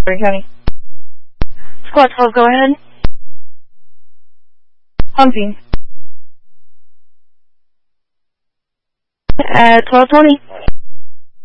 Bergen County. Squad 12, go ahead. Hunting. At 1220.